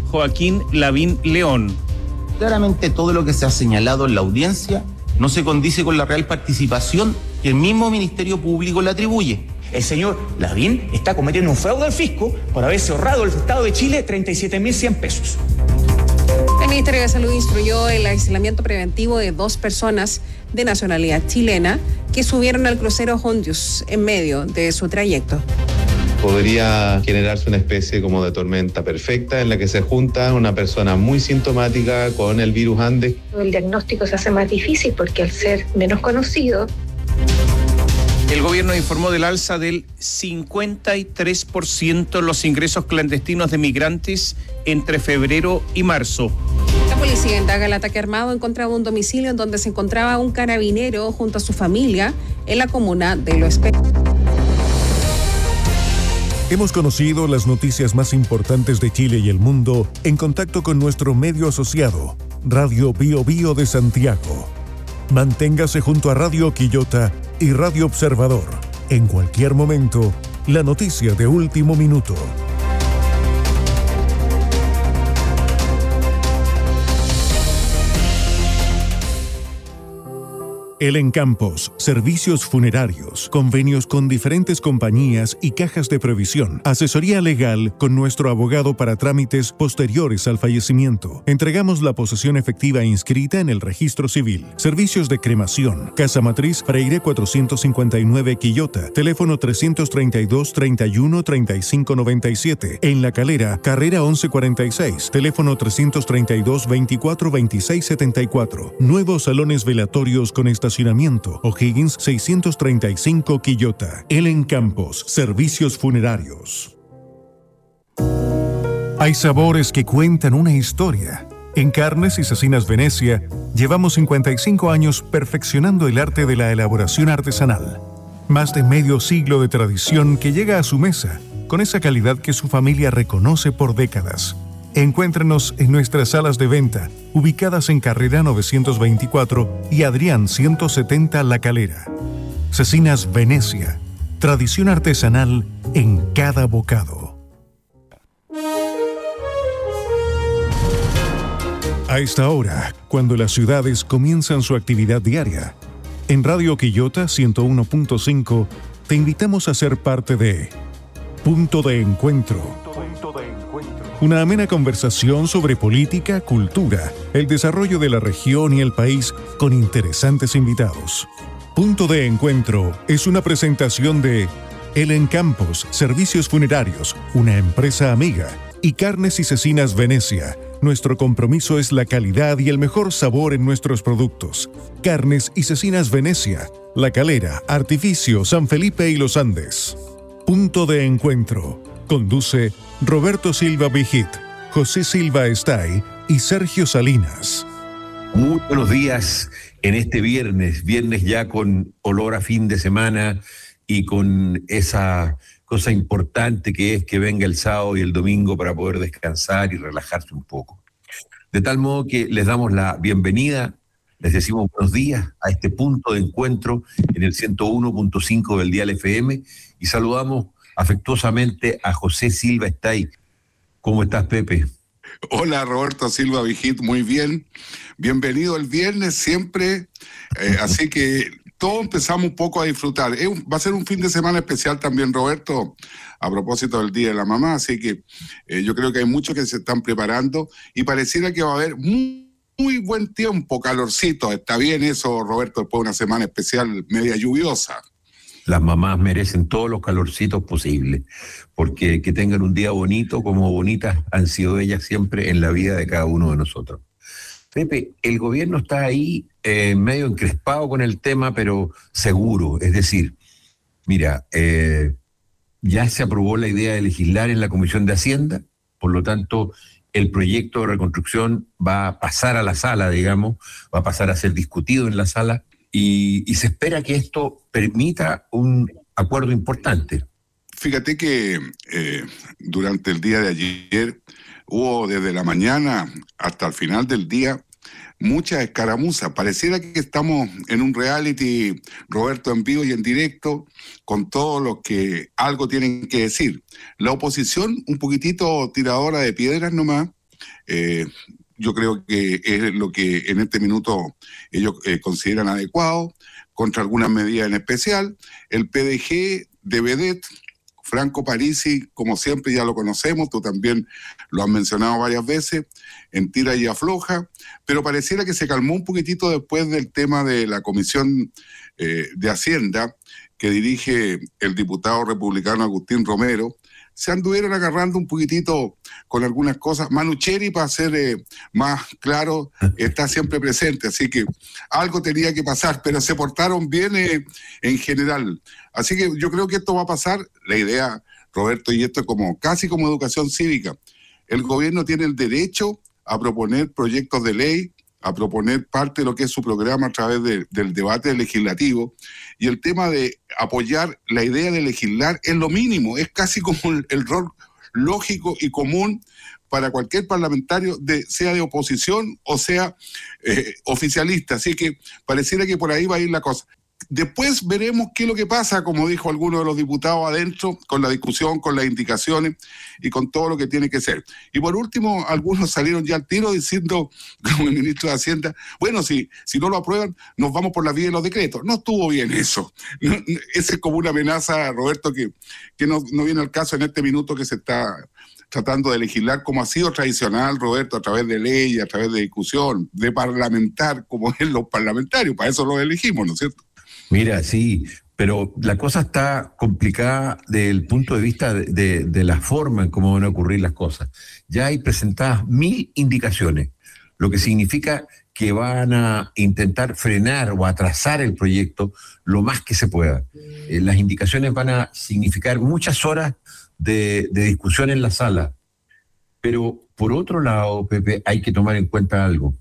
Joaquín Lavín León. Claramente todo lo que se ha señalado en la audiencia no se condice con la real participación que el mismo Ministerio Público le atribuye. El señor Lavín está cometiendo un fraude al fisco por haberse ahorrado el Estado de Chile 37.100 pesos. El Ministerio de Salud instruyó el aislamiento preventivo de 2 personas de nacionalidad chilena que subieron al crucero Hondius en medio de su trayecto. Podría generarse una especie como de tormenta perfecta en la que se junta una persona muy sintomática con el virus Andes. El diagnóstico se hace más difícil porque al ser menos conocido. El gobierno informó del alza del 53% los ingresos clandestinos de migrantes entre febrero y marzo. La policía indaga el ataque armado en contra de un domicilio en donde se encontraba un carabinero junto a su familia en la comuna de Lo Espejo. Hemos conocido las noticias más importantes de Chile y el mundo en contacto con nuestro medio asociado, Radio Bio Bio de Santiago. Manténgase junto a Radio Quillota y Radio Observador. En cualquier momento, la noticia de último minuto. El Encampos, servicios funerarios, convenios con diferentes compañías y cajas de previsión, asesoría legal con nuestro abogado para trámites posteriores al fallecimiento. Entregamos la posesión efectiva inscrita en el registro civil. Servicios de cremación, Casa Matriz Freire 459 Quillota, teléfono 332-31-3597. En La Calera, carrera 1146, teléfono 332-24-2674. Nuevos salones velatorios con estacionamiento, O'Higgins 635 Quillota. El Encampos, servicios funerarios. Hay sabores que cuentan una historia. En Carnes y Cecinas Venecia, llevamos 55 años perfeccionando el arte de la elaboración artesanal. Más de medio siglo de tradición que llega a su mesa, con esa calidad que su familia reconoce por décadas. Encuéntrenos en nuestras salas de venta, ubicadas en Carrera 924 y Adrián 170 La Calera. Cecinas Venecia, tradición artesanal en cada bocado. A esta hora, cuando las ciudades comienzan su actividad diaria, en Radio Quillota 101.5 te invitamos a ser parte de Punto de Encuentro. Una amena conversación sobre política, cultura, el desarrollo de la región y el país con interesantes invitados. Punto de Encuentro es una presentación de El Encampos, Servicios Funerarios, una empresa amiga, y Carnes y Cecinas Venecia. Nuestro compromiso es la calidad y el mejor sabor en nuestros productos. Carnes y Cecinas Venecia, La Calera, Artificio, San Felipe y Los Andes. Punto de Encuentro. Conduce Roberto Silva Vigit, José Silva Estay y Sergio Salinas. Muy buenos días en este viernes ya con olor a fin de semana y con esa cosa importante que es que venga el sábado y el domingo para poder descansar y relajarse un poco. De tal modo que les damos la bienvenida, les decimos buenos días a este punto de encuentro en el 101.5 del Dial FM y saludamos afectuosamente a José Silva Estay. ¿Cómo estás, Pepe? Hola, Roberto Silva Vigit, muy bien. Bienvenido el viernes siempre, así que todos empezamos un poco a disfrutar. Va a ser un fin de semana especial también, Roberto, a propósito del Día de la Mamá, así que yo creo que hay muchos que se están preparando y pareciera que va a haber muy buen tiempo, calorcito. Está bien eso, Roberto, después de una semana especial media lluviosa. Las mamás merecen todos los calorcitos posibles, porque que tengan un día bonito, como bonitas han sido ellas siempre en la vida de cada uno de nosotros. Pepe, el gobierno está ahí medio encrespado con el tema, pero seguro. Es decir, mira, ya se aprobó la idea de legislar en la Comisión de Hacienda, por lo tanto, el proyecto de reconstrucción va a pasar a la sala, digamos, va a pasar a ser discutido en la sala, y se espera que esto permita un acuerdo importante. Fíjate que durante el día de ayer hubo desde la mañana hasta el final del día muchas escaramuzas. Pareciera que estamos en un reality, Roberto, en vivo y en directo, con todos los que algo tienen que decir. La oposición, un poquitito tiradora de piedras nomás, Yo creo que es lo que en este minuto ellos consideran adecuado, contra algunas medidas en especial. El PDG de Vedet, Franco Parisi, como siempre ya lo conocemos, tú también lo has mencionado varias veces, en tira y afloja, pero pareciera que se calmó un poquitito después del tema de la Comisión de Hacienda, que dirige el diputado republicano Agustín Romero. Se anduvieron agarrando un poquitito con algunas cosas. Manu Cheri, para ser más claro, está siempre presente, así que algo tenía que pasar, pero se portaron bien en general. Así que yo creo que esto va a pasar. La idea, Roberto, y esto es casi como educación cívica, el gobierno tiene el derecho a proponer proyectos de ley, a proponer parte de lo que es su programa a través del debate legislativo, y el tema de apoyar la idea de legislar es lo mínimo, es casi como el rol lógico y común para cualquier parlamentario, sea de oposición o sea oficialista, así que pareciera que por ahí va a ir la cosa. Después veremos qué es lo que pasa, como dijo alguno de los diputados adentro, con la discusión, con las indicaciones y con todo lo que tiene que ser. Y por último, algunos salieron ya al tiro diciendo, como el ministro de Hacienda, bueno, si no lo aprueban, nos vamos por la vía de los decretos. No estuvo bien eso. Esa es como una amenaza, Roberto, que no viene al caso en este minuto que se está tratando de legislar como ha sido tradicional, Roberto, a través de leyes, a través de discusión, de parlamentar, como es los parlamentarios. Para eso los elegimos, ¿no es cierto? Mira, sí, pero la cosa está complicada desde el punto de vista de la forma en cómo van a ocurrir las cosas. Ya hay presentadas 1000 indicaciones, lo que significa que van a intentar frenar o atrasar el proyecto lo más que se pueda. Las indicaciones van a significar muchas horas de discusión en la sala. Pero por otro lado, Pepe, hay que tomar en cuenta algo.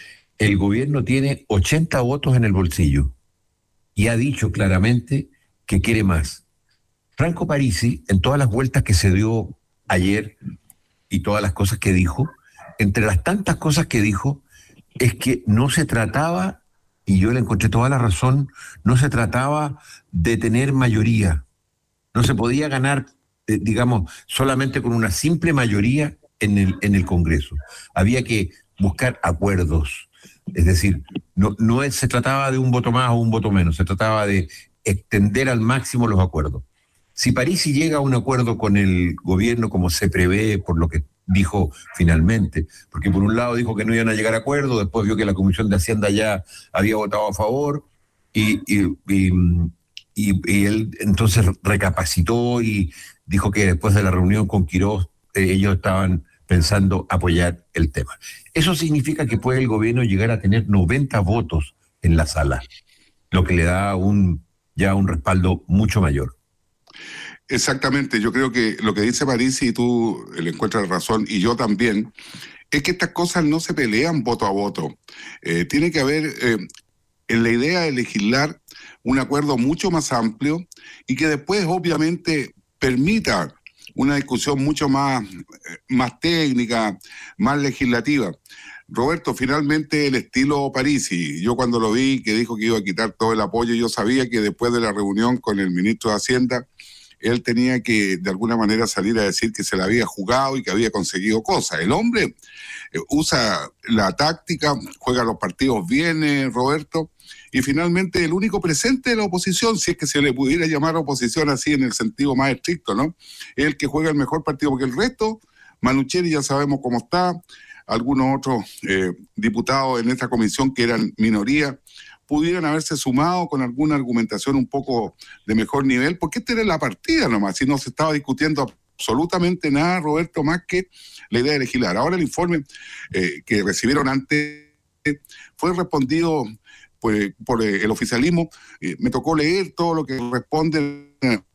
El gobierno tiene 80 votos en el bolsillo y ha dicho claramente que quiere más. Franco Parisi, en todas las vueltas que se dio ayer y todas las cosas que dijo, entre las tantas cosas que dijo, es que no se trataba, y yo le encontré toda la razón, no se trataba de tener mayoría. No se podía ganar, digamos, solamente con una simple mayoría en el Congreso. Había que buscar acuerdos. Es decir, no se trataba de un voto más o un voto menos, se trataba de extender al máximo los acuerdos. Si Parisi llega a un acuerdo con el gobierno como se prevé por lo que dijo finalmente, porque por un lado dijo que no iban a llegar a acuerdo, después vio que la Comisión de Hacienda ya había votado a favor y él entonces recapacitó y dijo que después de la reunión con Quirós ellos estaban pensando apoyar el tema. Eso significa que puede el gobierno llegar a tener 90 votos en la sala, lo que le da ya un respaldo mucho mayor. Exactamente, yo creo que lo que dice Parisi, y tú le encuentras razón, y yo también, es que estas cosas no se pelean voto a voto. Tiene que haber, en la idea de legislar, un acuerdo mucho más amplio y que después obviamente permita una discusión mucho más técnica, más legislativa. Roberto, finalmente el estilo Parisi, yo cuando lo vi que dijo que iba a quitar todo el apoyo, yo sabía que después de la reunión con el ministro de Hacienda, él tenía que de alguna manera salir a decir que se la había jugado y que había conseguido cosas. El hombre usa la táctica, juega los partidos bien, Roberto, y finalmente el único presente de la oposición, si es que se le pudiera llamar oposición así en el sentido más estricto, ¿no? Es el que juega el mejor partido, porque el resto, Manu Cheri ya sabemos cómo está, algunos otros diputados en esta comisión que eran minoría, pudieran haberse sumado con alguna argumentación un poco de mejor nivel, porque esta era la partida nomás, si no se estaba discutiendo absolutamente nada, Roberto, más que la idea de legislar. Ahora el informe que recibieron antes fue respondido por el oficialismo. Me tocó leer todo lo que responde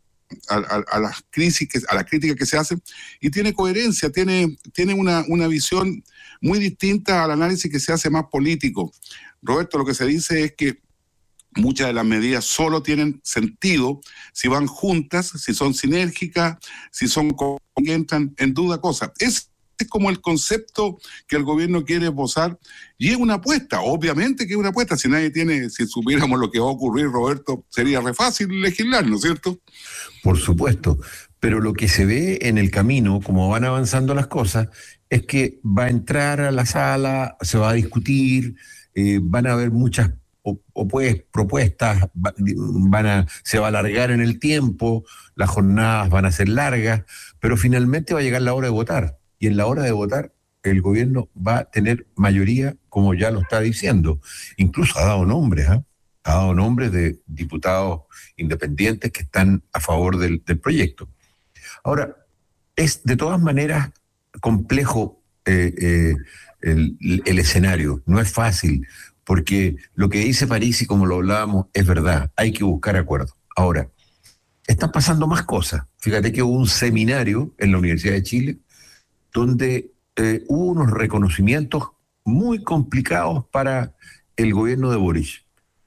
a las crisis, a las críticas que se hacen, y tiene coherencia, tiene una visión muy distinta al análisis que se hace más político. Roberto, lo que se dice es que muchas de las medidas solo tienen sentido si van juntas, si son sinérgicas, si son que entran en duda cosas. Es como el concepto que el gobierno quiere esbozar, y es una apuesta, obviamente que es una apuesta. Si supiéramos lo que va a ocurrir, Roberto, sería re fácil legislar, ¿no es cierto? Por supuesto, pero lo que se ve en el camino, como van avanzando las cosas, es que va a entrar a la sala, se va a discutir, van a haber muchas propuestas, se va a alargar en el tiempo, las jornadas van a ser largas, pero finalmente va a llegar la hora de votar. Y en la hora de votar, el gobierno va a tener mayoría, como ya lo está diciendo. Incluso ha dado nombres, ha dado nombres de diputados independientes que están a favor del proyecto. Ahora, es de todas maneras complejo el escenario, no es fácil, porque lo que dice Parisi, como lo hablábamos, es verdad, hay que buscar acuerdos. Ahora, están pasando más cosas. Fíjate que hubo un seminario en la Universidad de Chile donde hubo unos reconocimientos muy complicados para el gobierno de Boric.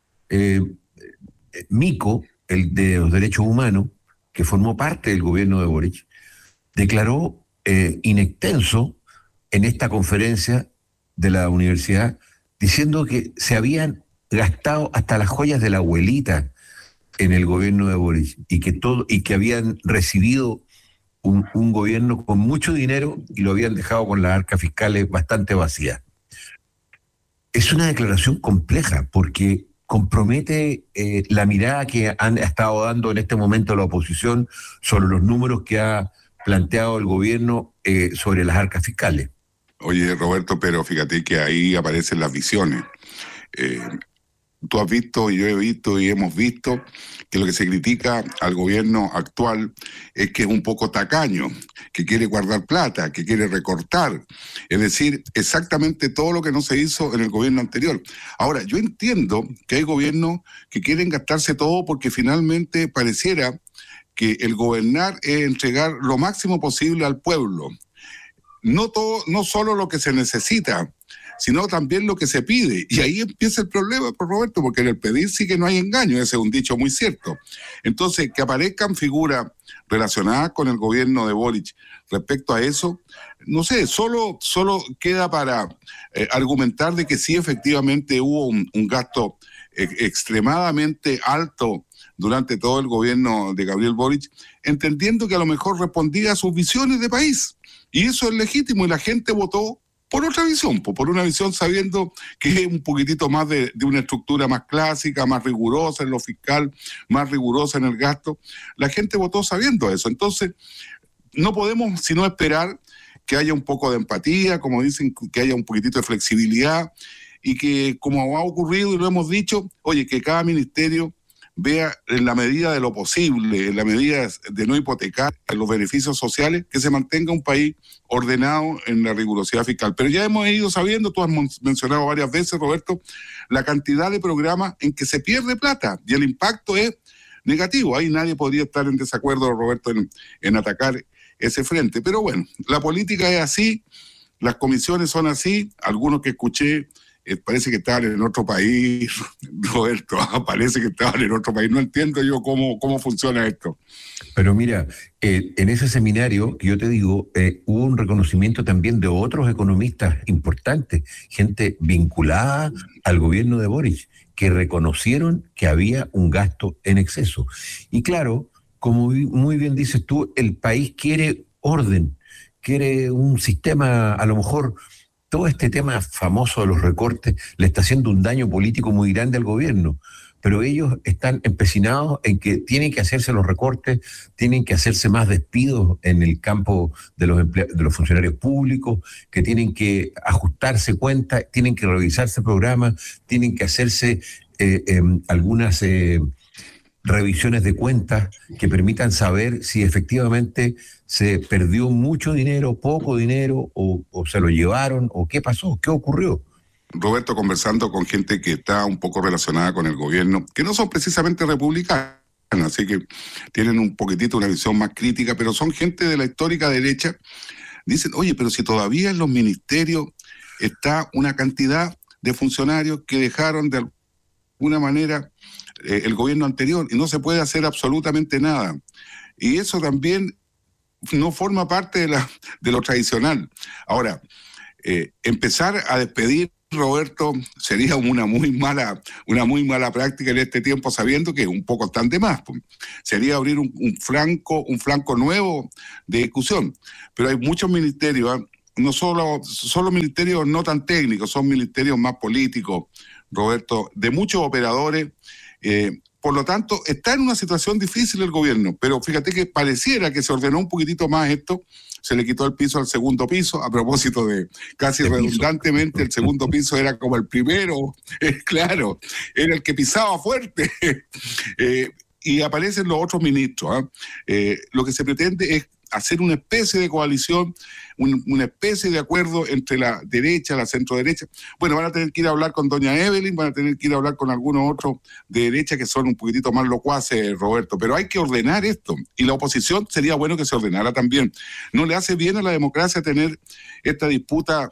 Mico, el de los derechos humanos, que formó parte del gobierno de Boric, declaró in extenso en esta conferencia de la universidad, diciendo que se habían gastado hasta las joyas de la abuelita en el gobierno de Boric y que habían recibido un gobierno con mucho dinero y lo habían dejado con las arcas fiscales bastante vacías. Es una declaración compleja porque compromete la mirada que han estado dando en este momento la oposición sobre los números que ha planteado el gobierno sobre las arcas fiscales. Oye, Roberto, pero fíjate que ahí aparecen las visiones. Tú has visto, y yo he visto, y hemos visto que lo que se critica al gobierno actual es que es un poco tacaño, que quiere guardar plata, que quiere recortar. Es decir, exactamente todo lo que no se hizo en el gobierno anterior. Ahora, yo entiendo que hay gobiernos que quieren gastarse todo porque finalmente pareciera que el gobernar es entregar lo máximo posible al pueblo. No solo lo que se necesita, sino también lo que se pide. Y ahí empieza el problema, Roberto, porque en el pedir sí que no hay engaño, ese es un dicho muy cierto. Entonces, que aparezcan figuras relacionadas con el gobierno de Boric respecto a eso, no sé, solo queda para argumentar de que sí efectivamente hubo un gasto extremadamente alto durante todo el gobierno de Gabriel Boric, entendiendo que a lo mejor respondía a sus visiones de país. Y eso es legítimo y la gente votó por otra visión, por una visión sabiendo que es un poquitito más de una estructura más clásica, más rigurosa en lo fiscal, más rigurosa en el gasto. La gente votó sabiendo eso. Entonces, no podemos sino esperar que haya un poco de empatía, como dicen, que haya un poquitito de flexibilidad y que, como ha ocurrido y lo hemos dicho, oye, que cada ministerio vea en la medida de lo posible, en la medida de no hipotecar los beneficios sociales, que se mantenga un país ordenado en la rigurosidad fiscal. Pero ya hemos ido sabiendo, tú has mencionado varias veces, Roberto, la cantidad de programas en que se pierde plata y el impacto es negativo. Ahí nadie podría estar en desacuerdo, Roberto, en atacar ese frente. Pero bueno, la política es así, las comisiones son así, algunos que escuché parece que estaban en otro país, Roberto, parece que estaban en otro país. No entiendo yo cómo funciona esto. Pero mira, en ese seminario que yo te digo, hubo un reconocimiento también de otros economistas importantes, gente vinculada al gobierno de Boric, que reconocieron que había un gasto en exceso. Y claro, como muy bien dices tú, el país quiere orden, quiere un sistema, a lo mejor. Todo este tema famoso de los recortes le está haciendo un daño político muy grande al gobierno, pero ellos están empecinados en que tienen que hacerse los recortes, tienen que hacerse más despidos en el campo de los funcionarios públicos, que tienen que ajustarse cuentas, tienen que revisarse programas, tienen que hacerse algunas revisiones de cuentas que permitan saber si efectivamente se perdió mucho dinero, poco dinero, o se lo llevaron, o qué pasó, qué ocurrió. Roberto, conversando con gente que está un poco relacionada con el gobierno, que no son precisamente republicanos, así que tienen un poquitito una visión más crítica, pero son gente de la histórica derecha, dicen, oye, pero si todavía en los ministerios está una cantidad de funcionarios que dejaron de alguna manera el gobierno anterior y no se puede hacer absolutamente nada. Y eso también no forma parte de lo tradicional. Ahora, empezar a despedir, Roberto, sería una muy mala práctica en este tiempo, sabiendo que un poco están de más. Sería abrir un flanco nuevo de discusión. Pero hay muchos ministerios no solo ministerios no tan técnicos, son ministerios más políticos, Roberto, de muchos operadores. Por lo tanto, está en una situación difícil el gobierno, pero fíjate que pareciera que se ordenó un poquitito más esto, se le quitó el piso al segundo piso, a propósito de casi redundantemente, el segundo piso era como el primero, claro, era el que pisaba fuerte, y aparecen los otros ministros. Lo que se pretende es hacer una especie de coalición, una especie de acuerdo entre la derecha, la centro-derecha. Bueno, van a tener que ir a hablar con doña Evelyn, van a tener que ir a hablar con algunos otros de derecha que son un poquitito más locuaces, Roberto, pero hay que ordenar esto, y la oposición sería bueno que se ordenara también. No le hace bien a la democracia tener esta disputa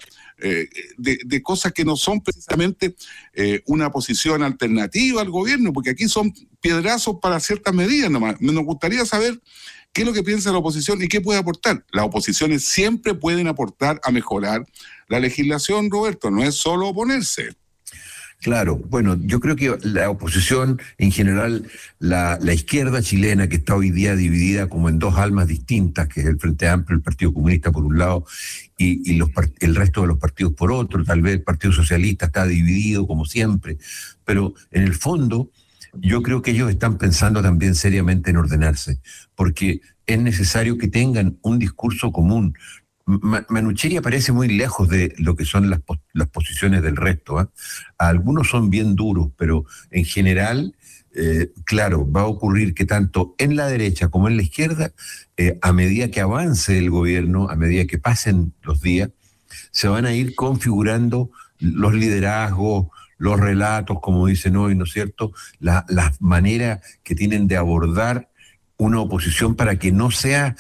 de cosas que no son precisamente una posición alternativa al gobierno, porque aquí son piedrazos para ciertas medidas nomás. Nos gustaría saber qué es lo que piensa la oposición y qué puede aportar. Las oposiciones siempre pueden aportar a mejorar la legislación, Roberto, no es solo oponerse. Claro, bueno, yo creo que la oposición, en general, la izquierda chilena, que está hoy día dividida como en dos almas distintas, que es el Frente Amplio, el Partido Comunista por un lado, y el resto de los partidos por otro, tal vez el Partido Socialista está dividido como siempre, pero en el fondo yo creo que ellos están pensando también seriamente en ordenarse, porque es necesario que tengan un discurso común. Manucheri aparece muy lejos de lo que son las posiciones del resto. Algunos son bien duros, pero en general, claro, va a ocurrir que tanto en la derecha como en la izquierda, a medida que avance el gobierno, a medida que pasen los días, se van a ir configurando los liderazgos, los relatos, como dicen hoy, ¿no es cierto?, las maneras que tienen de abordar una oposición para que no sea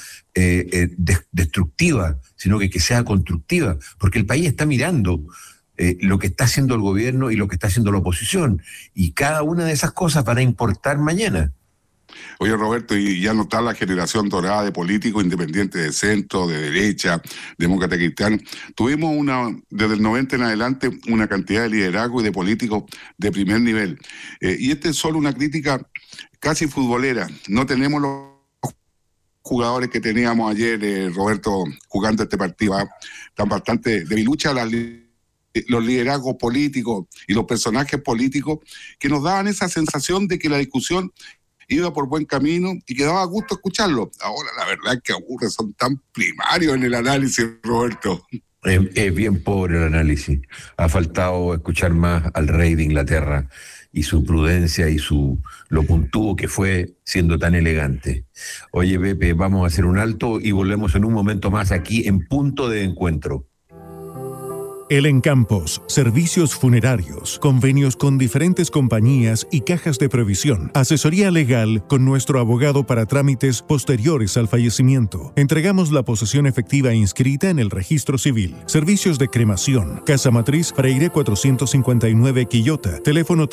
destructiva, sino que sea constructiva, porque el país está mirando lo que está haciendo el gobierno y lo que está haciendo la oposición, y cada una de esas cosas van a importar mañana. Oye, Roberto, y ya no está la generación dorada de políticos independientes de centro, de derecha, demócrata cristiano. Tuvimos desde el 90 en adelante, una cantidad de liderazgo y de políticos de primer nivel. Y esta es solo una crítica casi futbolera. No tenemos los jugadores que teníamos ayer, Roberto, jugando este partido. Están bastante debilucha los liderazgos políticos y los personajes políticos que nos daban esa sensación de que la discusión iba por buen camino y que daba gusto escucharlo. Ahora la verdad es que aburre, son tan primarios en el análisis, Roberto. Es bien pobre el análisis. Ha faltado escuchar más al rey de Inglaterra y su prudencia y lo puntuo que fue siendo tan elegante. Oye, Pepe, vamos a hacer un alto y volvemos en un momento más aquí en Punto de Encuentro. El Encampos, servicios funerarios, convenios con diferentes compañías y cajas de previsión, asesoría legal con nuestro abogado para trámites posteriores al fallecimiento. Entregamos la posesión efectiva inscrita en el registro civil. Servicios de cremación, Casa Matriz Freire 459 Quillota, teléfono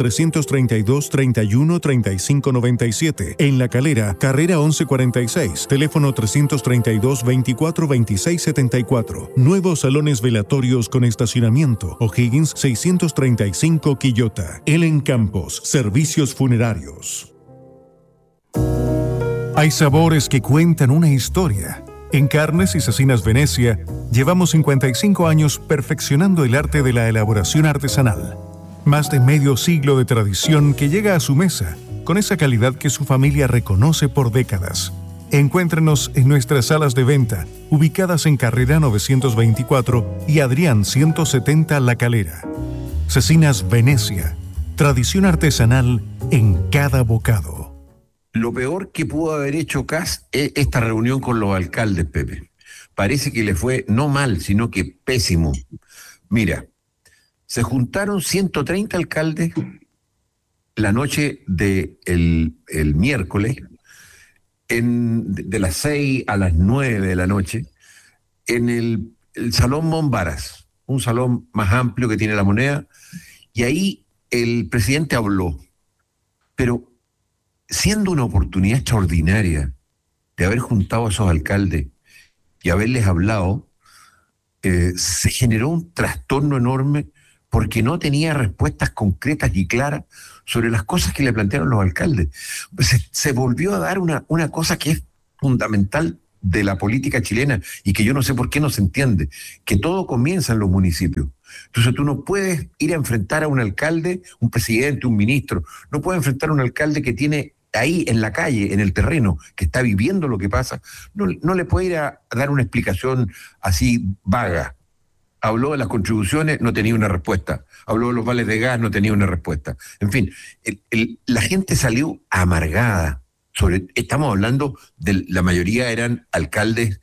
332-31-3597. En La Calera, carrera 1146, teléfono 332-24-2674. Nuevos salones velatorios con estacionamiento, O'Higgins 635 Quillota. El Encampos, servicios funerarios. Hay sabores que cuentan una historia. En Carnes y Cecinas Venecia, llevamos 55 años perfeccionando el arte de la elaboración artesanal. Más de medio siglo de tradición que llega a su mesa, con esa calidad que su familia reconoce por décadas. Encuéntrenos en nuestras salas de venta, ubicadas en Carrera 924 y Adrián 170 La Calera. Cecinas Venecia, tradición artesanal en cada bocado. Lo peor que pudo haber hecho Kast es esta reunión con los alcaldes, Pepe. Parece que le fue no mal, sino que pésimo. Mira, se juntaron 130 alcaldes la noche del miércoles, de las 6 a las 9 de la noche, en el Salón Mombaras, un salón más amplio que tiene La Moneda, y ahí el presidente habló, pero siendo una oportunidad extraordinaria de haber juntado a esos alcaldes y haberles hablado, se generó un trastorno enorme porque no tenía respuestas concretas y claras sobre las cosas que le plantearon los alcaldes. Se volvió a dar una cosa que es fundamental de la política chilena y que yo no sé por qué no se entiende, que todo comienza en los municipios. Entonces tú no puedes ir a enfrentar a un alcalde, un presidente, un ministro, no puedes enfrentar a un alcalde que tiene ahí en la calle, en el terreno, que está viviendo lo que pasa, no le puede ir a dar una explicación así vaga. Habló de las contribuciones, no tenía una respuesta. Habló de los vales de gas, no tenía una respuesta. En fin, la gente salió amargada. Estamos hablando de la mayoría eran alcaldes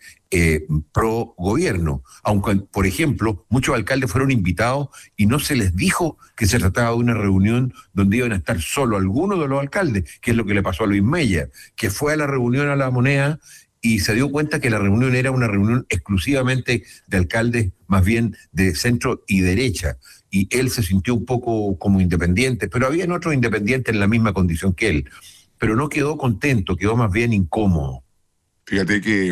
pro gobierno, aunque, por ejemplo, muchos alcaldes fueron invitados y no se les dijo que se trataba de una reunión donde iban a estar solo algunos de los alcaldes, que es lo que le pasó a Luis Mella, que fue a la reunión a La Moneda y se dio cuenta que la reunión era una reunión exclusivamente de alcaldes, más bien de centro y derecha, y él se sintió un poco como independiente, pero habían otros independientes en la misma condición que él, pero no quedó contento, quedó más bien incómodo. Fíjate que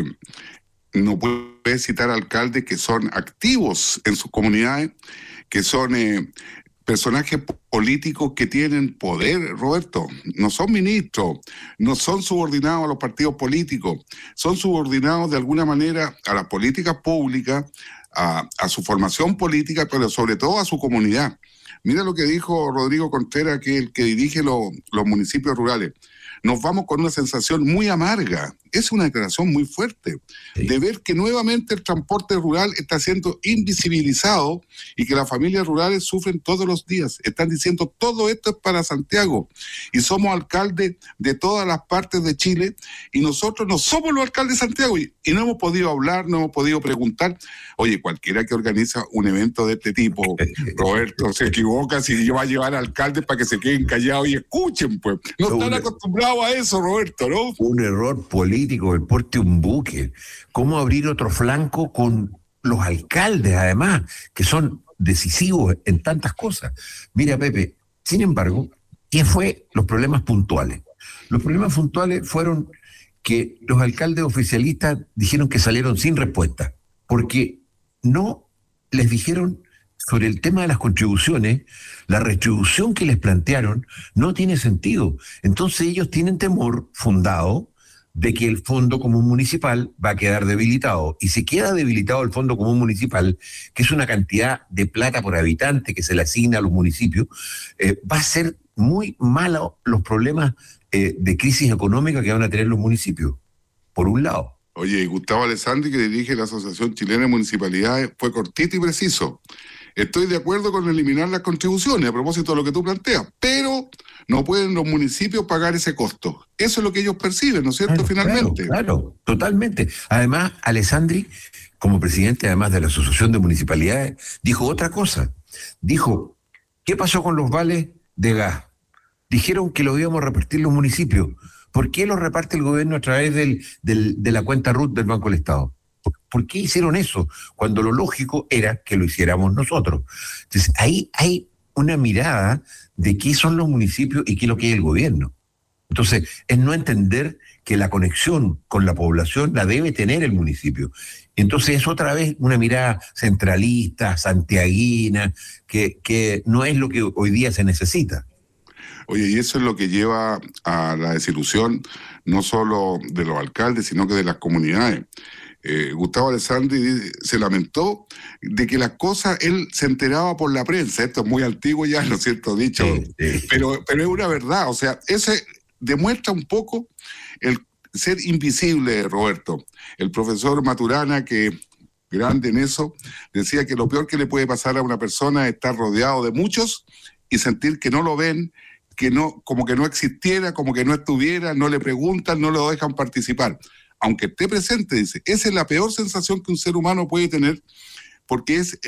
no puedes citar alcaldes que son activos en sus comunidades, que son personajes políticos que tienen poder, Roberto. No son ministros, no son subordinados a los partidos políticos, son subordinados de alguna manera a las políticas públicas, a su formación política, pero sobre todo a su comunidad. Mira lo que dijo Rodrigo Contreras, que es el que dirige los municipios rurales. Nos vamos con una sensación muy amarga. Es una declaración muy fuerte, sí, de ver que nuevamente el transporte rural está siendo invisibilizado y que las familias rurales sufren todos los días. Están diciendo todo esto es para Santiago y somos alcaldes de todas las partes de Chile y nosotros no somos los alcaldes de Santiago y no hemos podido hablar, no hemos podido preguntar. Oye, cualquiera que organiza un evento de este tipo, Roberto, se equivoca si va a llevar alcaldes para que se queden callados y escuchen, pues. No están acostumbrados a eso, Roberto, ¿no? Un error político, el porte un buque. ¿Cómo abrir otro flanco con los alcaldes, además, que son decisivos en tantas cosas? Mira, Pepe, sin embargo, ¿qué fue los problemas puntuales? Los problemas puntuales fueron que los alcaldes oficialistas dijeron que salieron sin respuesta, porque no les dijeron sobre el tema de las contribuciones, la retribución que les plantearon no tiene sentido. Entonces ellos tienen temor fundado de que el Fondo Común Municipal va a quedar debilitado. Y si queda debilitado el Fondo Común Municipal, que es una cantidad de plata por habitante que se le asigna a los municipios, va a ser muy malo los problemas de crisis económica que van a tener los municipios, por un lado. Oye, Gustavo Alessandri, que dirige la Asociación Chilena de Municipalidades, fue cortito y preciso. Estoy de acuerdo con eliminar las contribuciones, a propósito de lo que tú planteas, pero no pueden los municipios pagar ese costo. Eso es lo que ellos perciben, ¿no es cierto? Claro, finalmente. Claro, totalmente. Además, Alessandri, como presidente además de la Asociación de Municipalidades, dijo otra cosa. Dijo, ¿qué pasó con los vales de gas? Dijeron que lo íbamos a repartir los municipios. ¿Por qué lo reparte el gobierno a través de la cuenta RUT del Banco del Estado? ¿Por qué hicieron eso? Cuando lo lógico era que lo hiciéramos nosotros. Entonces, ahí hay una mirada de qué son los municipios y qué es lo que es el gobierno. Entonces, es no entender que la conexión con la población la debe tener el municipio. Entonces, es otra vez una mirada centralista, santiaguina, que no es lo que hoy día se necesita. Oye, y eso es lo que lleva a la desilusión no solo de los alcaldes, sino que de las comunidades. Gustavo Alessandri se lamentó de que las cosas él se enteraba por la prensa. Esto es muy antiguo ya, ¿no es cierto? Dicho, sí. Pero es una verdad. O sea, ese demuestra un poco el ser invisible, Roberto. El profesor Maturana, que grande en eso, decía que lo peor que le puede pasar a una persona es estar rodeado de muchos y sentir que no lo ven, que no, como que no existiera, como que no estuviera, no le preguntan, no lo dejan participar. Aunque esté presente, dice, esa es la peor sensación que un ser humano puede tener, porque es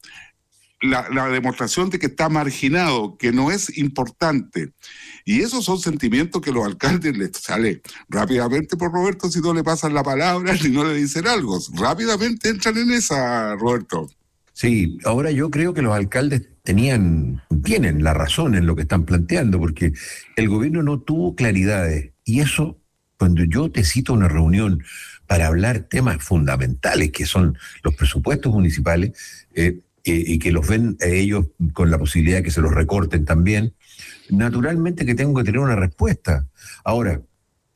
la demostración de que está marginado, que no es importante. Y esos son sentimientos que los alcaldes les sale rápidamente por Roberto si no le pasan la palabra ni no le dicen algo. Rápidamente entran en esa, Roberto. Sí, ahora yo creo que los alcaldes tienen la razón en lo que están planteando, porque el gobierno no tuvo claridades, y eso, cuando yo te cito una reunión para hablar temas fundamentales, que son los presupuestos municipales, y que los ven ellos con la posibilidad de que se los recorten también, naturalmente que tengo que tener una respuesta. Ahora,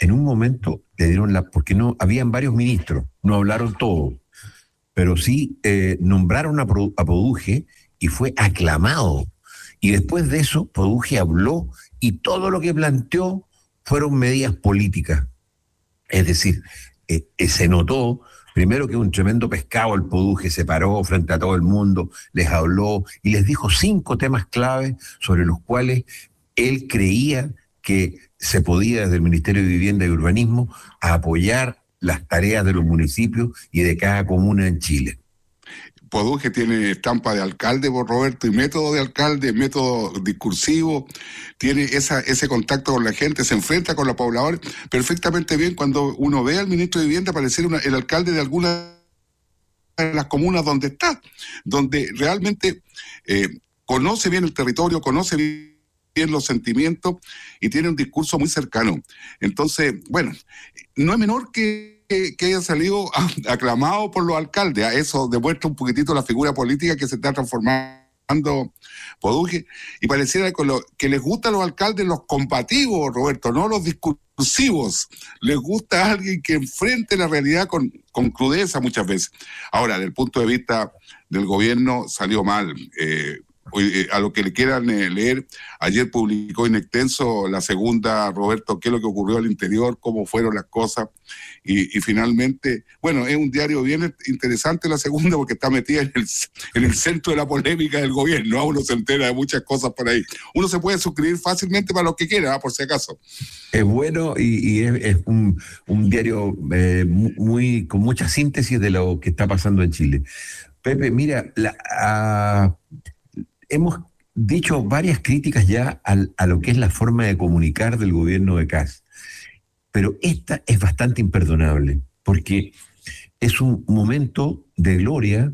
en un momento le dieron porque no, habían varios ministros, no hablaron todos, pero sí nombraron a Produje y fue aclamado. Y después de eso, Produje habló y todo lo que planteó fueron medidas políticas. Es decir, se notó primero que un tremendo pescado el Produje, se paró frente a todo el mundo, les habló y les dijo 5 temas clave sobre los cuales él creía que se podía desde el Ministerio de Vivienda y Urbanismo apoyar las tareas de los municipios y de cada comuna en Chile. Produje tiene estampa de alcalde, por Roberto, y método de alcalde, método discursivo, tiene ese contacto con la gente, se enfrenta con los pobladores perfectamente bien. Cuando uno ve al ministro de Vivienda parecer el alcalde de alguna de las comunas donde está, donde realmente conoce bien el territorio, conoce bien los sentimientos y tiene un discurso muy cercano. Entonces, bueno, no es menor que haya salido aclamado por los alcaldes. Eso demuestra un poquitito la figura política que se está transformando Produje, y pareciera que les gustan los alcaldes los combativos, Roberto, no los discursivos. Les gusta alguien que enfrente la realidad con crudeza muchas veces. Ahora, desde el punto de vista del gobierno, salió mal. A lo que le quieran leer, ayer publicó in extenso la segunda, Roberto, qué es lo que ocurrió al interior, cómo fueron las cosas, y finalmente, bueno, es un diario bien interesante la segunda porque está metida en el centro de la polémica del gobierno, ¿no? Uno se entera de muchas cosas por ahí. Uno se puede suscribir fácilmente para lo que quiera, por si acaso. Es bueno y es un diario con mucha síntesis de lo que está pasando en Chile. Pepe, mira, hemos dicho varias críticas ya a lo que es la forma de comunicar del gobierno de Kast, pero esta es bastante imperdonable, porque es un momento de gloria.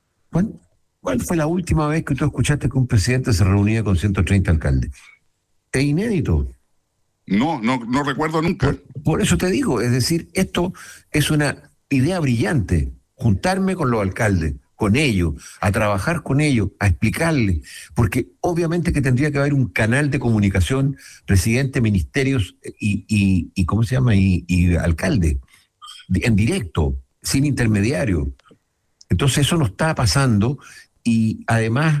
¿Cuál fue la última vez que tú escuchaste que un presidente se reunía con 130 alcaldes? Es inédito. No recuerdo nunca. Por eso te digo, es decir, esto es una idea brillante, juntarme con los alcaldes, con ellos, a trabajar con ellos, a explicarles, porque obviamente que tendría que haber un canal de comunicación, presidente, ministerios y ¿cómo se llama? Y alcalde, en directo, sin intermediario. Entonces eso no está pasando y además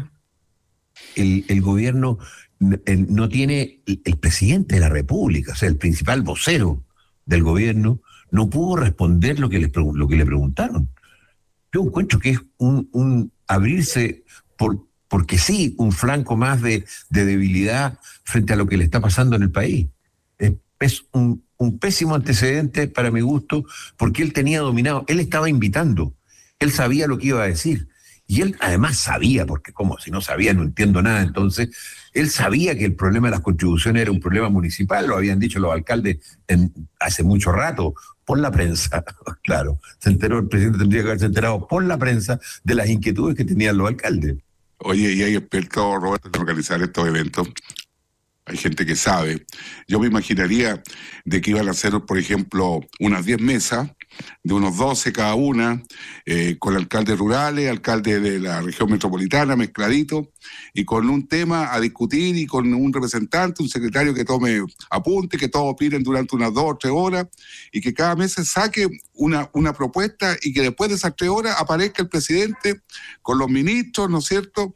el gobierno no tiene, el presidente de la República, o sea, el principal vocero del gobierno, no pudo responder lo que le preguntaron. Yo encuentro que es un abrirse porque sí, un flanco más de debilidad frente a lo que le está pasando en el país. Es un pésimo antecedente para mi gusto, porque él tenía dominado, él estaba invitando, él sabía lo que iba a decir, y él además sabía, porque como si no sabía no entiendo nada, entonces él sabía que el problema de las contribuciones era un problema municipal, lo habían dicho los alcaldes hace mucho rato, por la prensa, claro, se enteró, el presidente tendría que haberse enterado por la prensa de las inquietudes que tenían los alcaldes. Oye, y hay expertos, Roberto, en organizar estos eventos. Hay gente que sabe. Yo me imaginaría de que iban a hacer, por ejemplo, unas 10 mesas, de unos 12 cada una, con alcaldes rurales, alcaldes de la región metropolitana, mezcladito, y con un tema a discutir y con un representante, un secretario que tome apunte, que todos opinen durante unas 2 o 3 horas, y que cada mes se saque una propuesta y que después de esas 3 horas aparezca el presidente con los ministros, ¿no es cierto?,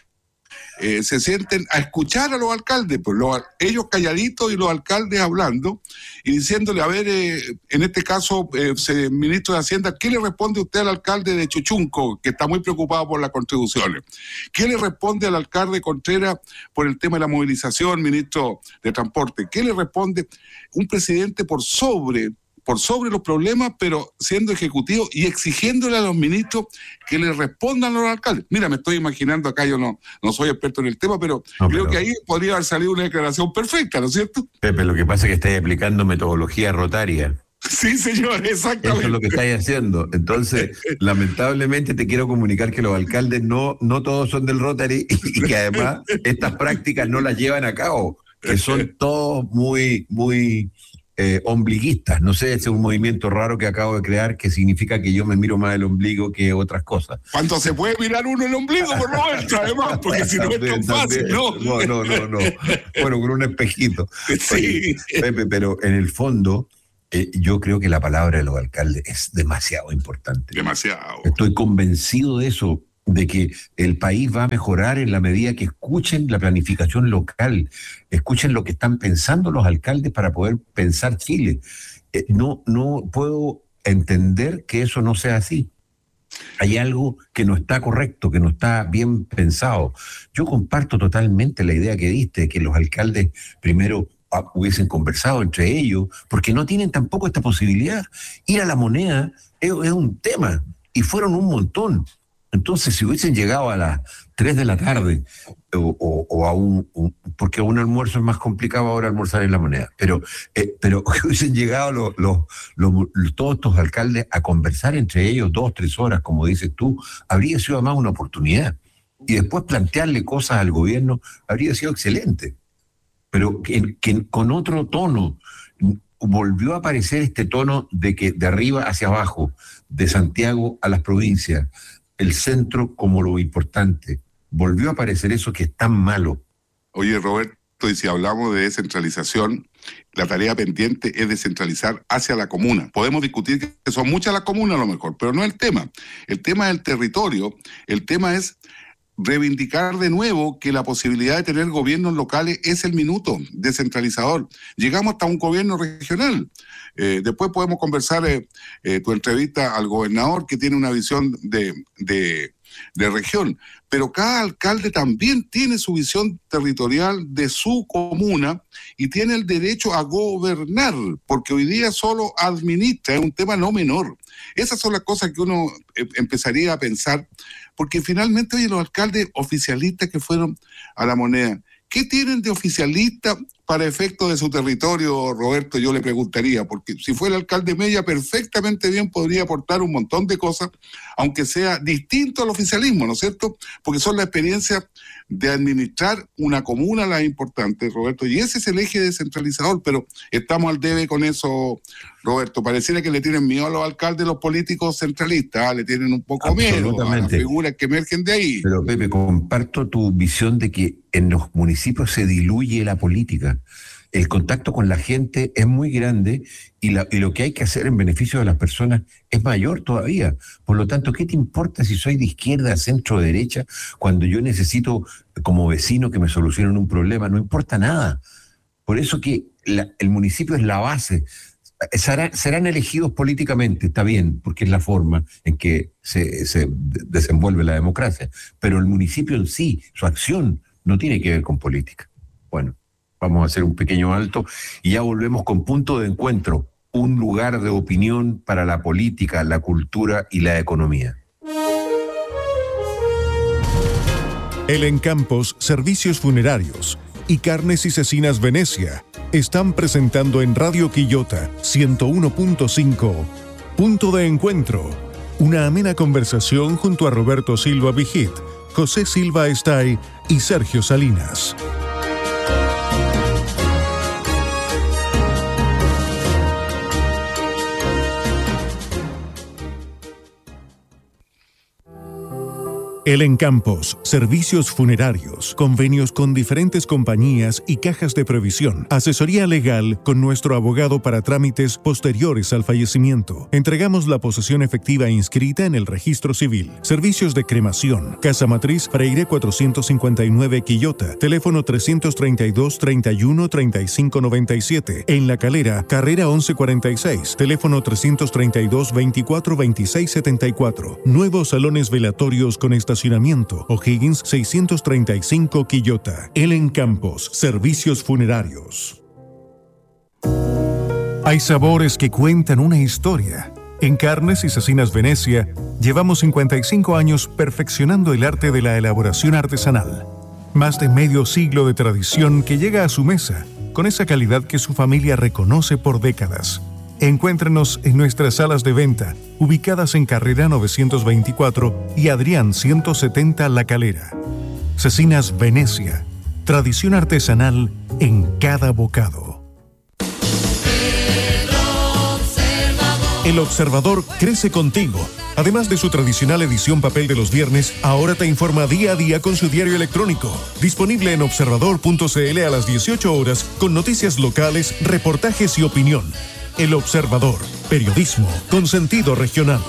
se sienten a escuchar a los alcaldes, pues ellos calladitos y los alcaldes hablando y diciéndole, a ver, en este caso, ministro de Hacienda, ¿qué le responde usted al alcalde de Chuchunco, que está muy preocupado por las contribuciones? ¿Qué le responde al alcalde Contreras por el tema de la movilización, ministro de Transporte? ¿Qué le responde un presidente por sobre los problemas, pero siendo ejecutivo y exigiéndole a los ministros que le respondan a los alcaldes? Mira, me estoy imaginando acá, yo no soy experto en el tema, pero creo que ahí podría haber salido una declaración perfecta, ¿no es cierto? Pepe, lo que pasa es que estáis aplicando metodología rotaria. Sí, señor, exactamente. Eso es lo que estáis haciendo. Entonces, lamentablemente te quiero comunicar que los alcaldes no todos son del Rotary y que además estas prácticas no las llevan a cabo, que son todos muy ombliguistas. No sé, ese es un movimiento raro que acabo de crear que significa que yo me miro más el ombligo que otras cosas. ¿Cuánto se puede mirar uno el ombligo, por Roberto, además? Porque si no es tan fácil, ¿no? No. Bueno, con un espejito. Sí. Oye, Pepe, pero en el fondo, yo creo que la palabra de los alcaldes es demasiado importante. Demasiado. Estoy convencido de eso, de que el país va a mejorar en la medida que escuchen la planificación local, escuchen lo que están pensando los alcaldes para poder pensar Chile. No puedo entender que eso no sea así. Hay algo que no está correcto, que no está bien pensado. Yo comparto totalmente la idea que diste, que los alcaldes primero hubiesen conversado entre ellos, porque no tienen tampoco esta posibilidad. Ir a La Moneda es un tema, y fueron un montón. Entonces, si hubiesen llegado a las 3 de la tarde, o a porque a un almuerzo es más complicado ahora almorzar en La Moneda, pero hubiesen llegado todos estos alcaldes a conversar entre ellos 2-3 horas, como dices tú, habría sido además una oportunidad. Y después plantearle cosas al gobierno habría sido excelente. Pero que con otro tono, volvió a aparecer este tono de que de arriba hacia abajo, de Santiago a las provincias, el centro como lo importante. Volvió a aparecer eso que es tan malo. Oye, Roberto, y si hablamos de descentralización, la tarea pendiente es descentralizar hacia la comuna. Podemos discutir que son muchas las comunas a lo mejor, pero no es el tema. El tema es el territorio. El tema es reivindicar de nuevo que la posibilidad de tener gobiernos locales es el minuto descentralizador. Llegamos hasta un gobierno regional. Después podemos conversar tu entrevista al gobernador, que tiene una visión de región, pero cada alcalde también tiene su visión territorial de su comuna y tiene el derecho a gobernar, porque hoy día solo administra, es un tema no menor. Esas son las cosas que uno empezaría a pensar, porque finalmente, oye, los alcaldes oficialistas que fueron a La Moneda, ¿qué tienen de oficialista para efecto de su territorio, Roberto? Yo le preguntaría, porque si fue el alcalde Mella, perfectamente bien podría aportar un montón de cosas, aunque sea distinto al oficialismo, ¿no es cierto? Porque son la experiencia de administrar una comuna las importantes, Roberto, y ese es el eje descentralizador, pero estamos al debe con eso, Roberto. Pareciera que le tienen miedo a los alcaldes, los políticos centralistas, le tienen un poco miedo a las figuras que emergen de ahí. Pero Pepe, comparto tu visión de que en los municipios se diluye la política. El contacto con la gente es muy grande y lo que hay que hacer en beneficio de las personas es mayor todavía. Por lo tanto, ¿qué te importa si soy de izquierda, centro, derecha, cuando yo necesito como vecino que me solucionen un problema? No importa nada. Por eso que el municipio es la base. Serán elegidos políticamente, está bien, porque es la forma en que se desenvuelve la democracia. Pero el municipio en sí, su acción, no tiene que ver con política. Bueno, vamos a hacer un pequeño alto y ya volvemos con Punto de Encuentro, un lugar de opinión para la política, la cultura y la economía. El Encampos Servicios Funerarios y Carnes y Cecinas Venecia están presentando en Radio Quillota 101.5 Punto de Encuentro, una amena conversación junto a Roberto Silva Vigit, José Silva Estay y Sergio Salinas. El Encampos, servicios funerarios, convenios con diferentes compañías y cajas de previsión, asesoría legal con nuestro abogado para trámites posteriores al fallecimiento. Entregamos la posesión efectiva inscrita en el registro civil. Servicios de cremación. Casa Matriz Freire 459 Quillota. Teléfono 332 31 35 97. En La Calera, carrera 1146. Teléfono 332 24 26 74. Nuevos salones velatorios con estacionamiento. O'Higgins 635 Quillota. El Encampos, servicios funerarios. Hay sabores que cuentan una historia. En Carnes y Cecinas Venecia llevamos 55 años perfeccionando el arte de la elaboración artesanal. Más de medio siglo de tradición que llega a su mesa con esa calidad que su familia reconoce por décadas. Encuéntrenos en nuestras salas de venta, ubicadas en Carrera 924 y Adrián 170 La Calera. Cecinas Venecia, tradición artesanal en cada bocado. El Observador crece contigo. Además de su tradicional edición papel de los viernes, ahora te informa día a día con su diario electrónico. Disponible en observador.cl a las 18 horas con noticias locales, reportajes y opinión. El Observador, periodismo con sentido regional.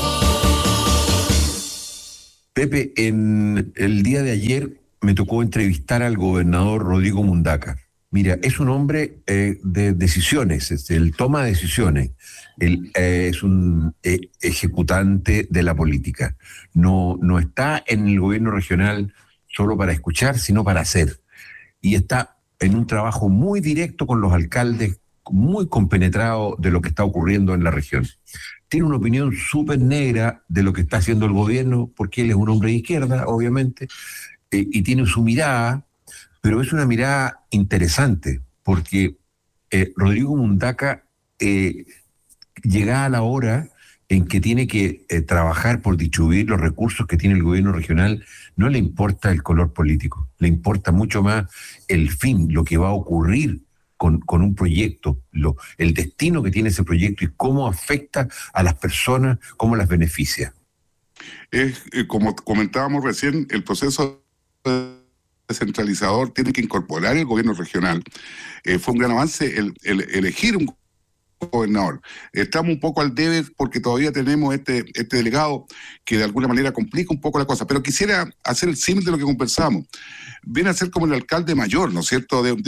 Pepe, en el día de ayer me tocó entrevistar al gobernador Rodrigo Mundaca. Mira, es un hombre de decisiones, él toma decisiones. Él es un ejecutante de la política. No está en el gobierno regional solo para escuchar, sino para hacer. Y está en un trabajo muy directo con los alcaldes, muy compenetrado de lo que está ocurriendo en la región. Tiene una opinión súper negra de lo que está haciendo el gobierno, porque él es un hombre de izquierda, obviamente, y tiene su mirada, pero es una mirada interesante, porque Rodrigo Mundaca llega a la hora en que tiene que trabajar por distribuir los recursos que tiene el gobierno regional. No le importa el color político, le importa mucho más el fin, lo que va a ocurrir con un proyecto, el destino que tiene ese proyecto y cómo afecta a las personas, cómo las beneficia. Como comentábamos recién, el proceso descentralizador tiene que incorporar el gobierno regional. Fue un gran avance el elegir un gobernador. Estamos un poco al debe porque todavía tenemos este delegado que de alguna manera complica un poco la cosa, pero quisiera hacer el símil de lo que conversamos. Viene a ser como el alcalde mayor, ¿no es cierto?, de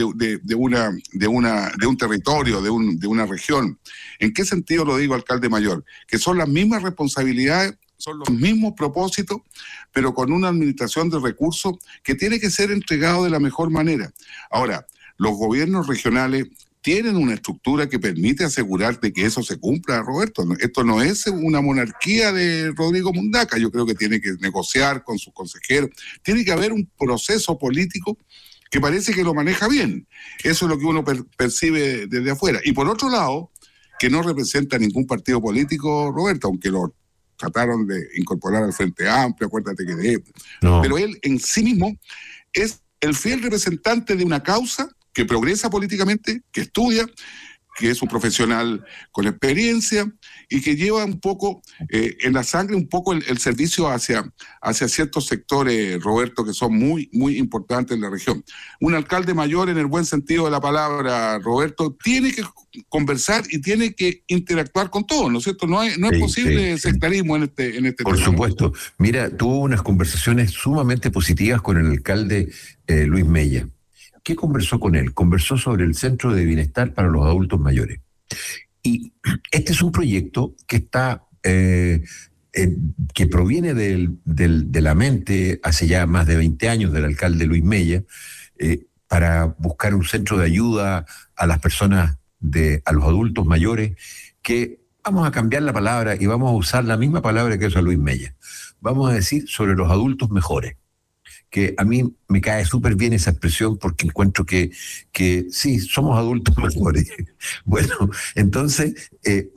un territorio, de una región. ¿En qué sentido lo digo alcalde mayor? Que son las mismas responsabilidades, son los mismos propósitos, pero con una administración de recursos que tiene que ser entregado de la mejor manera. Ahora, los gobiernos regionales tienen una estructura que permite asegurar de que eso se cumpla, Roberto. Esto no es una monarquía de Rodrigo Mundaca. Yo creo que tiene que negociar con sus consejeros. Tiene que haber un proceso político que parece que lo maneja bien. Eso es lo que uno percibe desde afuera. Y por otro lado, que no representa a ningún partido político, Roberto, aunque lo trataron de incorporar al Frente Amplio, acuérdate que no. Pero él en sí mismo es el fiel representante de una causa que progresa políticamente, que estudia, que es un profesional con experiencia y que lleva un poco en la sangre un poco el servicio hacia ciertos sectores, Roberto, que son muy, muy importantes en la región. Un alcalde mayor, en el buen sentido de la palabra, Roberto, tiene que conversar y tiene que interactuar con todos, ¿no es cierto? No es posible sectarismo en este Por tema. Supuesto. Mira, tuvo unas conversaciones sumamente positivas con el alcalde Luis Mella. ¿Qué conversó con él? Conversó sobre el Centro de Bienestar para los Adultos Mayores. Y este es un proyecto que está que proviene de la mente hace ya más de 20 años del alcalde Luis Mella, para buscar un centro de ayuda a las personas, a los adultos mayores, que vamos a cambiar la palabra y vamos a usar la misma palabra que usa Luis Mella. Vamos a decir sobre los adultos mejores. Que a mí me cae súper bien esa expresión porque encuentro que sí, somos adultos mejores. Bueno, entonces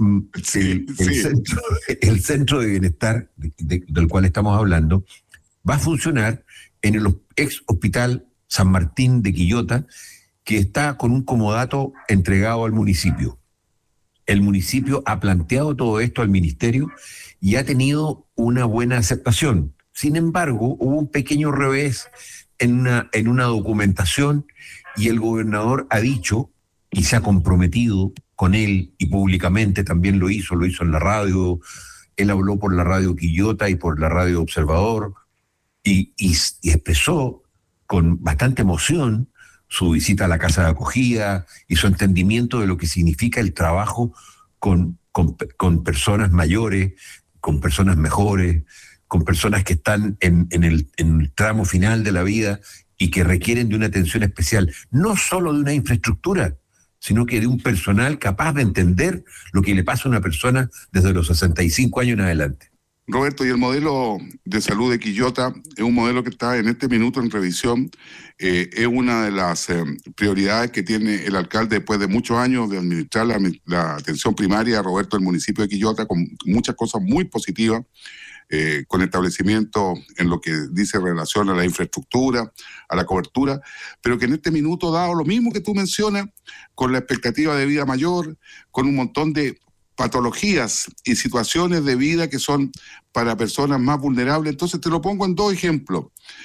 el centro de bienestar del cual estamos hablando va a funcionar en el ex hospital San Martín de Quillota, que está con un comodato entregado al municipio. El municipio ha planteado todo esto al ministerio y ha tenido una buena aceptación. Sin embargo, hubo un pequeño revés en una documentación y el gobernador ha dicho y se ha comprometido con él y públicamente también lo hizo en la radio. Él habló por la radio Quillota y por la radio Observador y expresó con bastante emoción su visita a la casa de acogida y su entendimiento de lo que significa el trabajo con personas mayores, con personas mejores, con personas que están en el tramo final de la vida y que requieren de una atención especial, no solo de una infraestructura, sino que de un personal capaz de entender lo que le pasa a una persona desde los 65 años en adelante. Roberto, y el modelo de salud de Quillota es un modelo que está en este minuto en revisión. Es una de las prioridades que tiene el alcalde después de muchos años de administrar la atención primaria, Roberto, del municipio de Quillota, con muchas cosas muy positivas. Con establecimiento en lo que dice relación a la infraestructura, a la cobertura, pero que en este minuto, dado lo mismo que tú mencionas, con la expectativa de vida mayor, con un montón de patologías y situaciones de vida que son para personas más vulnerables. Entonces te lo pongo en 2 ejemplos.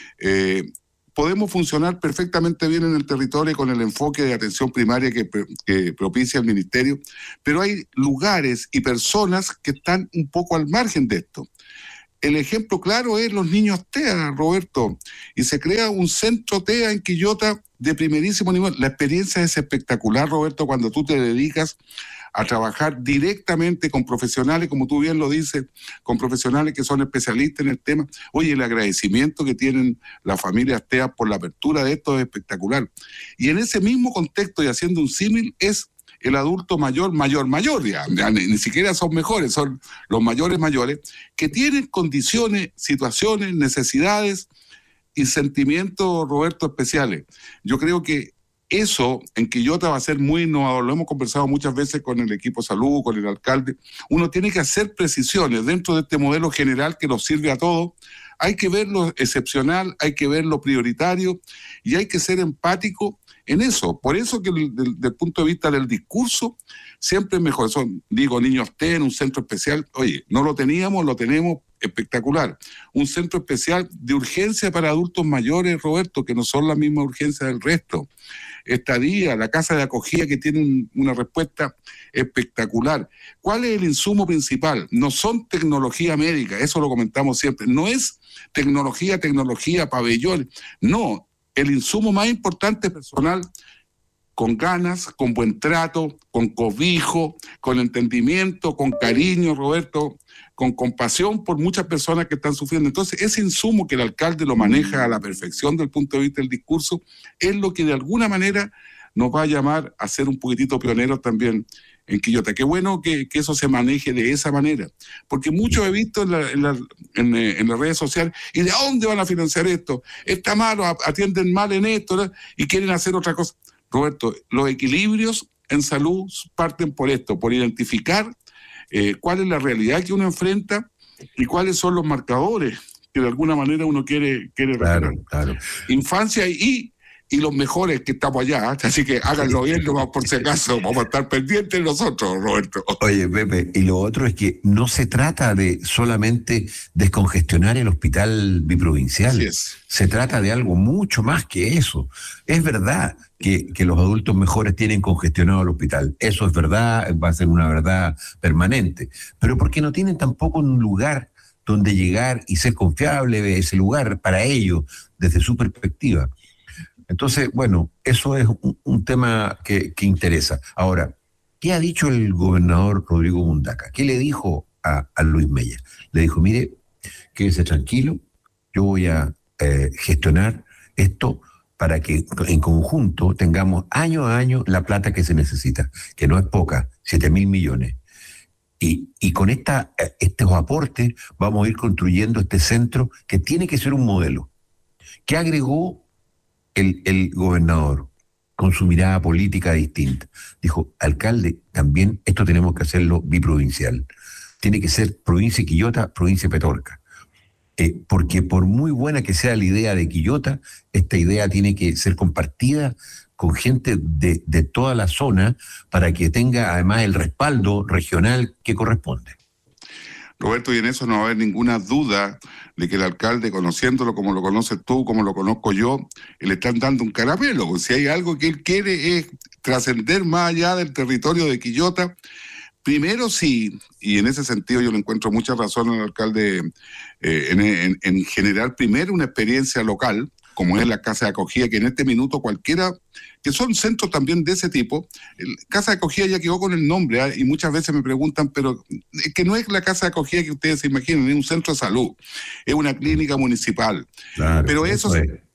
Podemos funcionar perfectamente bien en el territorio con el enfoque de atención primaria que propicia el Ministerio, pero hay lugares y personas que están un poco al margen de esto. El ejemplo claro es los niños TEA, Roberto, y se crea un centro TEA en Quillota de primerísimo nivel. La experiencia es espectacular, Roberto, cuando tú te dedicas a trabajar directamente con profesionales, como tú bien lo dices, con profesionales que son especialistas en el tema. Oye, el agradecimiento que tienen las familias TEA por la apertura de esto es espectacular. Y en ese mismo contexto, y haciendo un símil, es el adulto mayor, ya ni siquiera son mejores, son los mayores, que tienen condiciones, situaciones, necesidades y sentimientos, Roberto, especiales. Yo creo que eso en Quillota va a ser muy innovador. Lo hemos conversado muchas veces con el equipo de salud, con el alcalde. Uno tiene que hacer precisiones dentro de este modelo general que nos sirve a todos. Hay que ver lo excepcional, hay que ver lo prioritario y hay que ser empático en eso. Por eso que del punto de vista del discurso siempre es mejor. Digo, niños TEA en un centro especial. Oye, no lo teníamos, lo tenemos, espectacular. Un centro especial de urgencia para adultos mayores, Roberto, que no son la misma urgencia del resto. Estadía, la casa de acogida que tiene una respuesta espectacular. ¿Cuál es el insumo principal? No son tecnología médica, eso lo comentamos siempre. No es tecnología, pabellón. No, el insumo más importante es personal, con ganas, con buen trato, con cobijo, con entendimiento, con cariño, Roberto, con compasión por muchas personas que están sufriendo. Entonces, ese insumo que el alcalde lo maneja a la perfección desde el punto de vista del discurso, es lo que de alguna manera nos va a llamar a ser un poquitito pioneros también en Quillota. Qué bueno que eso se maneje de esa manera, porque muchos he visto en las redes sociales, ¿y de dónde van a financiar esto? Está malo, atienden mal en esto, ¿no? Y quieren hacer otra cosa. Roberto, los equilibrios en salud parten por esto, por identificar cuál es la realidad que uno enfrenta y cuáles son los marcadores que de alguna manera uno quiere recuperar. Claro. Infancia y los mejores que estamos allá, así que háganlo bien, nomás por si acaso, vamos a estar pendientes nosotros, Roberto. Oye, Pepe, y lo otro es que no se trata de solamente descongestionar el hospital biprovincial. Así es. Se trata de algo mucho más que eso. Es verdad que los adultos mejores tienen congestionado el hospital. Eso es verdad, va a ser una verdad permanente. Pero porque no tienen tampoco un lugar donde llegar y ser confiable, ese lugar para ellos, desde su perspectiva. Entonces, bueno, eso es un tema que interesa. Ahora, ¿qué ha dicho el gobernador Rodrigo Mundaca? ¿Qué le dijo a Luis Mella? Le dijo, mire, quédese tranquilo, yo voy a gestionar esto para que en conjunto tengamos año a año la plata que se necesita, que no es poca, 7.000 millones. Y con estos aportes vamos a ir construyendo este centro que tiene que ser un modelo. ¿Qué agregó el gobernador con su mirada política distinta? Dijo, alcalde, también esto tenemos que hacerlo biprovincial. Tiene que ser provincia de Quillota, provincia de Petorca. Porque por muy buena que sea la idea de Quillota, esta idea tiene que ser compartida con gente de toda la zona para que tenga además el respaldo regional que corresponde. Roberto, y en eso no va a haber ninguna duda de que el alcalde, conociéndolo como lo conoces tú, como lo conozco yo, le están dando un caramelo. Si hay algo que él quiere es trascender más allá del territorio de Quillota. Primero sí, y en ese sentido yo le encuentro mucha razón al alcalde en general, primero una experiencia local, como es la casa de acogida, que en este minuto cualquiera, que son centros también de ese tipo, casa de acogida ya quedó con el nombre, ¿eh? Y muchas veces me preguntan, pero es que no es la casa de acogida que ustedes se imaginan, es un centro de salud, es una clínica municipal. Claro, pero eso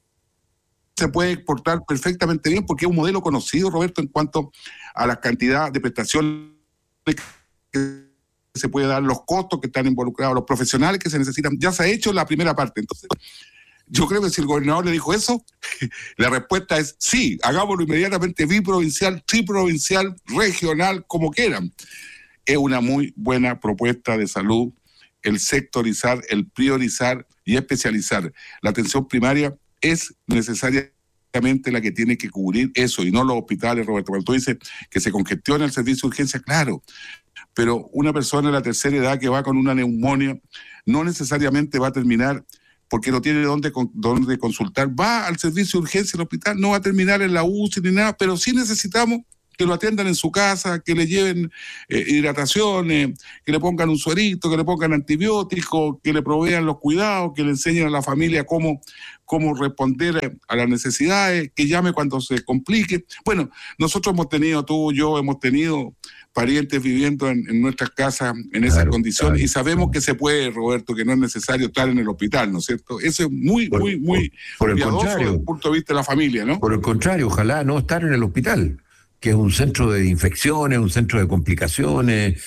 se puede exportar perfectamente bien porque es un modelo conocido, Roberto, en cuanto a la cantidad de prestaciones que se puede dar, los costos que están involucrados, los profesionales que se necesitan. Ya se ha hecho la primera parte. Entonces, yo creo que si el gobernador le dijo eso, la respuesta es sí, hagámoslo inmediatamente biprovincial, triprovincial, regional, como quieran. Es una muy buena propuesta de salud el sectorizar, el priorizar y especializar. La atención primaria es necesaria la que tiene que cubrir eso, y no los hospitales, Roberto. Cuando tú dices que se congestiona el servicio de urgencia, claro, pero una persona de la tercera edad que va con una neumonía no necesariamente va a terminar, porque no tiene dónde consultar, va al servicio de urgencia del hospital, no va a terminar en la UCI ni nada, pero sí necesitamos que lo atiendan en su casa, que le lleven hidrataciones, que le pongan un suerito, que le pongan antibióticos, que le provean los cuidados, que le enseñen a la familia cómo responder a las necesidades, que llame cuando se complique. Bueno, nosotros hemos tenido, tú y yo, hemos tenido parientes viviendo en nuestras casas en esas condiciones, y sabemos que se puede, Roberto, que no es necesario estar en el hospital, ¿no es cierto? Eso es muy piadoso desde el punto de vista de la familia, ¿no? Por el contrario, ojalá no estar en el hospital, que es un centro de infecciones, un centro de complicaciones,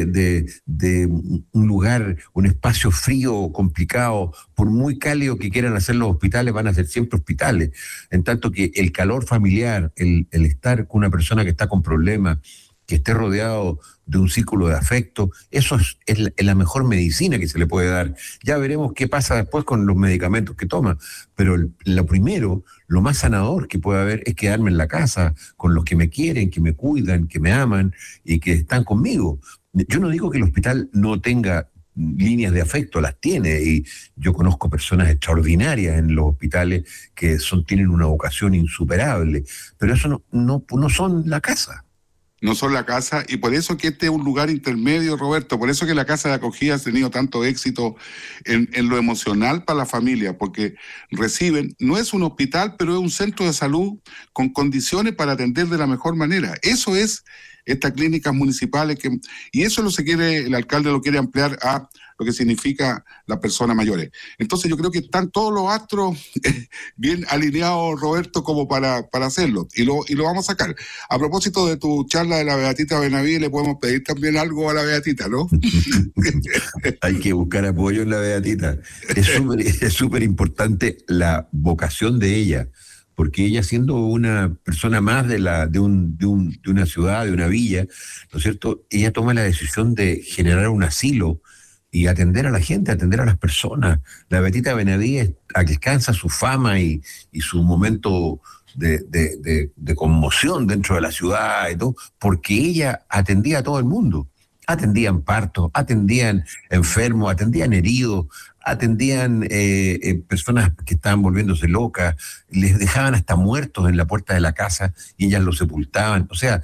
de un lugar, un espacio frío, complicado. Por muy cálido que quieran hacer los hospitales, van a ser siempre hospitales. En tanto que el calor familiar, el estar con una persona que está con problemas, que esté rodeado de un círculo de afecto, eso es la mejor medicina que se le puede dar. Ya veremos qué pasa después con los medicamentos que toma, pero lo primero, lo más sanador que puede haber es quedarme en la casa con los que me quieren, que me cuidan, que me aman y que están conmigo. Yo no digo que el hospital no tenga líneas de afecto, las tiene, y yo conozco personas extraordinarias en los hospitales que tienen una vocación insuperable, pero eso no son la casa. No son la casa, y por eso que este es un lugar intermedio, Roberto, por eso que la casa de acogida ha tenido tanto éxito en lo emocional para la familia, porque reciben, no es un hospital, pero es un centro de salud con condiciones para atender de la mejor manera. Eso es estas clínicas municipales, y eso el alcalde lo quiere ampliar a lo que significa las personas mayores. Entonces yo creo que están todos los astros bien alineados, Roberto, como para hacerlo, y lo vamos a sacar. A propósito de tu charla de la Beatita Benavides, le podemos pedir también algo a la Beatita, ¿no? Hay que buscar apoyo en la Beatita. Es súper importante la vocación de ella, porque ella, siendo una persona más de una ciudad, de una villa, ¿no es cierto?, ella toma la decisión de generar un asilo y atender a la gente, atender a las personas. La Beatita Benavides alcanza su fama y su momento de conmoción dentro de la ciudad y todo, porque ella atendía a todo el mundo. Atendían partos, atendían enfermos, atendían heridos, atendían personas que estaban volviéndose locas, les dejaban hasta muertos en la puerta de la casa y ellas los sepultaban. O sea,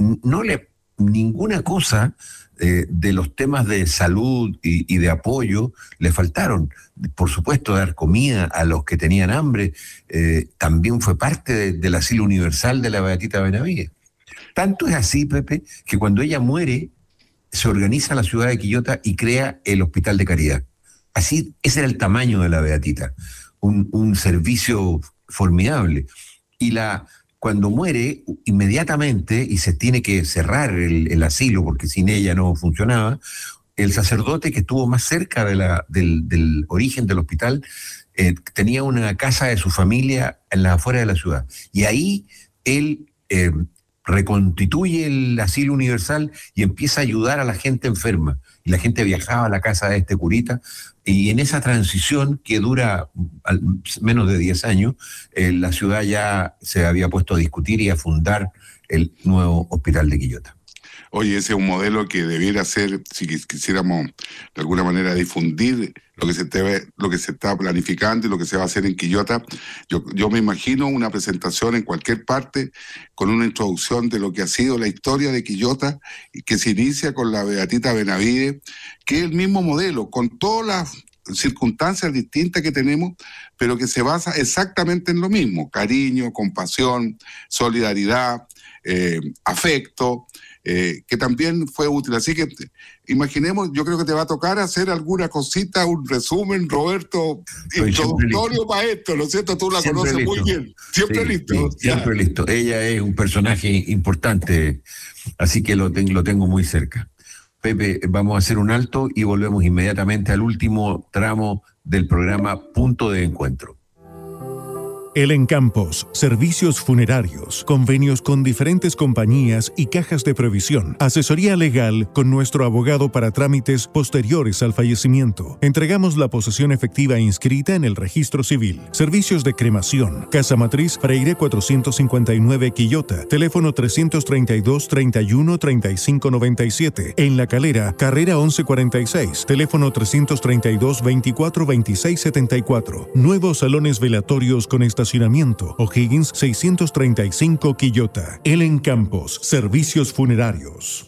ninguna cosa de los temas de salud y de apoyo le faltaron. Por supuesto, dar comida a los que tenían hambre también fue parte del asilo universal de la Beatita Benavides. Tanto es así, Pepe, que cuando ella muere, se organiza la ciudad de Quillota y crea el Hospital de Caridad. Así, ese era el tamaño de la Beatita, un servicio formidable. Y cuando muere, inmediatamente, y se tiene que cerrar el asilo, porque sin ella no funcionaba, el sacerdote que estuvo más cerca del origen del hospital tenía una casa de su familia en las afueras de la ciudad. Y ahí él reconstituye el asilo universal y empieza a ayudar a la gente enferma. Y la gente viajaba a la casa de este curita, y en esa transición que dura menos de 10 años, la ciudad ya se había puesto a discutir y a fundar el nuevo hospital de Quillota. Oye, ese es un modelo que debiera ser, si quisiéramos de alguna manera difundir lo que se está planificando y lo que se va a hacer en Quillota. Yo me imagino una presentación en cualquier parte con una introducción de lo que ha sido la historia de Quillota, y que se inicia con la Beatita Benavides, que es el mismo modelo, con todas las circunstancias distintas que tenemos, pero que se basa exactamente en lo mismo: cariño, compasión, solidaridad, afecto, que también fue útil. Así que imaginemos, yo creo que te va a tocar hacer alguna cosita, un resumen, Roberto, introductorio para esto, ¿no es cierto? Tú la conoces muy bien. Siempre listo. Sí, siempre listo. Ella es un personaje importante, así que lo tengo muy cerca. Pepe, vamos a hacer un alto y volvemos inmediatamente al último tramo del programa Punto de Encuentro. Elen Campos, servicios funerarios, convenios con diferentes compañías y cajas de previsión, asesoría legal con nuestro abogado para trámites posteriores al fallecimiento. Entregamos la posesión efectiva inscrita en el registro civil. Servicios de cremación, Casa Matriz Freire 459 Quillota, teléfono 332 31 35 97. En La Calera, carrera 1146, teléfono 332 24 26 74. Nuevos salones velatorios con estacionamiento. O'Higgins 635 Quillota. Elen Campos, servicios funerarios.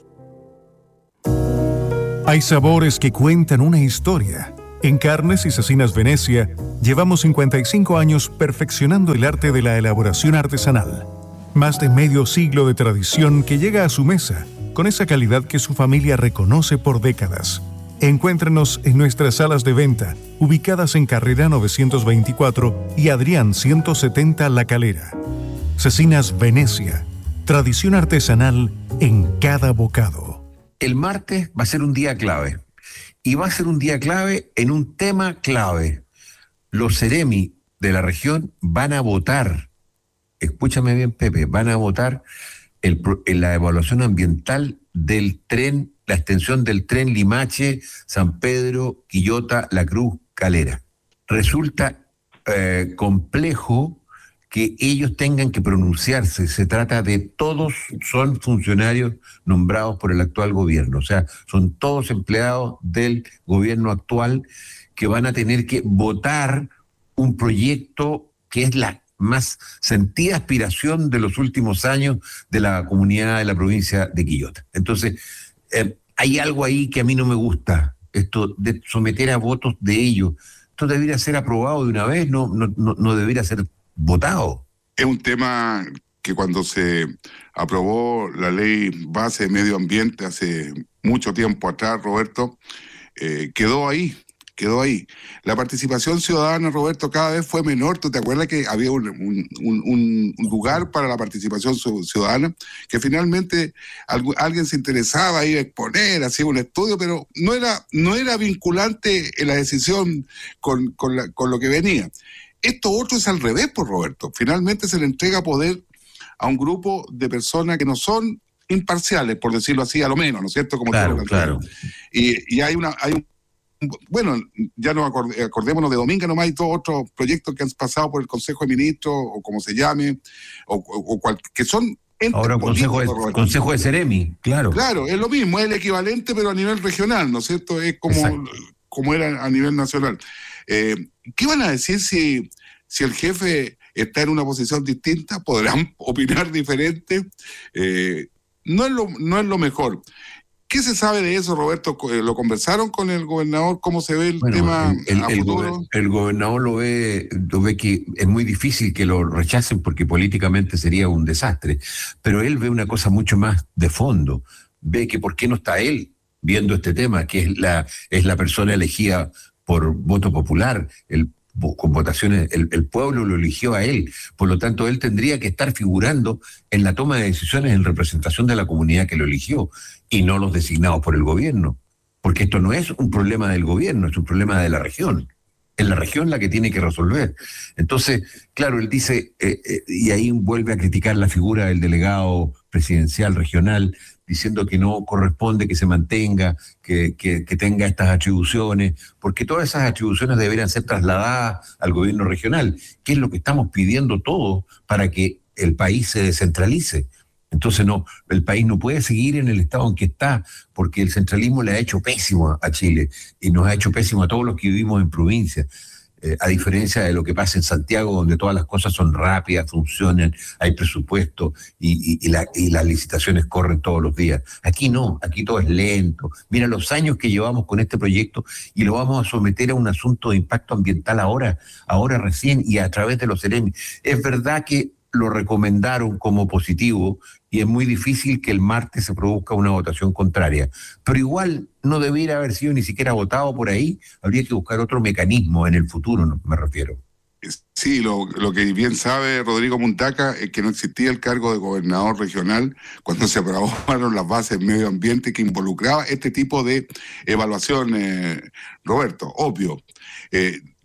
Hay sabores que cuentan una historia. En Carnes y Cecinas Venecia, llevamos 55 años perfeccionando el arte de la elaboración artesanal. Más de medio siglo de tradición que llega a su mesa, con esa calidad que su familia reconoce por décadas. Encuéntrenos en nuestras salas de venta, ubicadas en Carrera 924 y Adrián 170 La Calera. Cecinas Venecia, tradición artesanal en cada bocado. El martes va a ser un día clave. Y va a ser un día clave en un tema clave. Los Ceremi de la región van a votar, escúchame bien, Pepe, van a votar en la evaluación ambiental del tren, la extensión del tren Limache, San Pedro, Quillota, La Cruz, Calera. Resulta complejo que ellos tengan que pronunciarse. Se trata de todos, son funcionarios nombrados por el actual gobierno. O sea, son todos empleados del gobierno actual que van a tener que votar un proyecto que es la más sentida aspiración de los últimos años de la comunidad de la provincia de Quillota. Entonces, hay algo ahí que a mí no me gusta, esto de someter a votos de ellos. Esto debería ser aprobado de una vez, no debería ser votado. Es un tema que cuando se aprobó la ley base de medio ambiente hace mucho tiempo atrás, Roberto, quedó ahí. La participación ciudadana, Roberto, cada vez fue menor. ¿Tú te acuerdas que había un lugar para la participación ciudadana? Que finalmente alguien se interesaba, iba a exponer, hacía un estudio, pero no era vinculante en la decisión con lo que venía. Esto otro es al revés, pues, Roberto. Finalmente se le entrega poder a un grupo de personas que no son imparciales, por decirlo así, a lo menos, ¿no es cierto? Como claro. Y hay un bueno, ya no acordémonos de Dominga, nomás hay todos otros proyectos que han pasado por el Consejo de Ministros, o como se llame, que son... Ahora Consejo de Ceremi, claro. Claro, es lo mismo, es el equivalente, pero a nivel regional, ¿no es cierto? Es como era a nivel nacional. ¿Qué van a decir si el jefe está en una posición distinta? ¿Podrán opinar diferente? No es lo mejor. ¿Qué se sabe de eso, Roberto? ¿Lo conversaron con el gobernador? ¿Cómo se ve el tema a futuro? El gobernador lo ve que es muy difícil que lo rechacen porque políticamente sería un desastre, pero él ve una cosa mucho más de fondo. Ve que por qué no está él viendo este tema, que es la persona elegida por voto popular, con votaciones, el pueblo lo eligió a él, por lo tanto él tendría que estar figurando en la toma de decisiones en representación de la comunidad que lo eligió y no los designados por el gobierno, porque esto no es un problema del gobierno, es un problema de la región. Es la región la que tiene que resolver. Entonces, claro, él dice, y ahí vuelve a criticar la figura del delegado presidencial regional, diciendo que no corresponde que se mantenga, que tenga estas atribuciones, porque todas esas atribuciones deberían ser trasladadas al gobierno regional, que es lo que estamos pidiendo todos para que el país se descentralice. Entonces el país no puede seguir en el estado en que está, porque el centralismo le ha hecho pésimo a Chile y nos ha hecho pésimo a todos los que vivimos en provincia. A diferencia de lo que pasa en Santiago, donde todas las cosas son rápidas, funcionan, hay presupuesto y las licitaciones corren todos los días. Aquí no, aquí todo es lento. Mira los años que llevamos con este proyecto y lo vamos a someter a un asunto de impacto ambiental ahora recién y a través de los Ceremi. Es verdad que lo recomendaron como positivo y es muy difícil que el martes se produzca una votación contraria. Pero igual no debiera haber sido ni siquiera votado por ahí, habría que buscar otro mecanismo en el futuro, no, me refiero. Sí, lo que bien sabe Rodrigo Muntaca es que no existía el cargo de gobernador regional cuando se aprobaron las bases de medio ambiente que involucraba este tipo de evaluación, Roberto, obvio.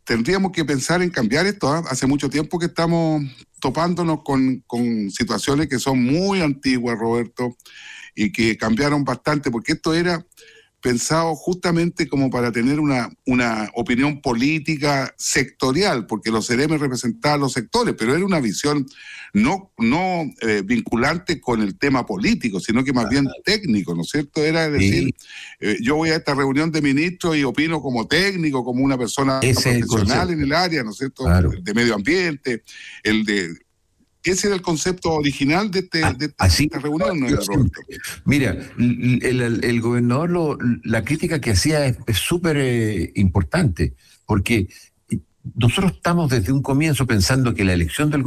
tendríamos que pensar en cambiar esto. Hace mucho tiempo que estamos topándonos con situaciones que son muy antiguas, Roberto, y que cambiaron bastante, porque esto era pensado justamente como para tener una opinión política sectorial, porque los CEREME representaban los sectores, pero era una visión no vinculante con el tema político, sino que más bien técnico, ¿no es cierto? Era decir, yo voy a esta reunión de ministros y opino como técnico, como una persona profesional en el área, ¿no es cierto? Claro. De medio ambiente, ese era el concepto original de esta reunión, ¿no era, Roberto? Mira, el gobernador, la crítica que hacía es súper importante, porque nosotros estamos desde un comienzo pensando que la elección del